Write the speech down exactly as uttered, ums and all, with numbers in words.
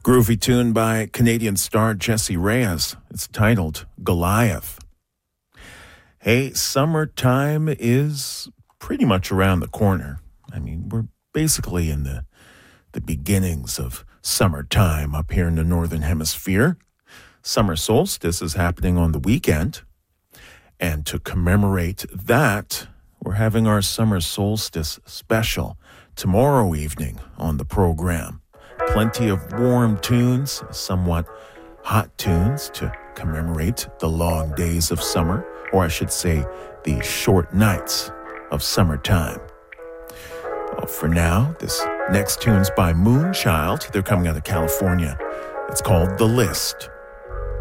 Groovy tune by Canadian star Jessie Reyez. It's titled Goliath. Hey, summertime is pretty much around the corner. I mean, we're basically in the, the beginnings of summertime up here in the Northern Hemisphere. Summer solstice is happening on the weekend. And to commemorate that, we're having our summer solstice special tomorrow evening on the program. Plenty of warm tunes, somewhat hot tunes to commemorate the long days of summer, or I should say the short nights of summertime. Well, for now, this next tune's by Moonchild. They're coming out of California. It's called The List.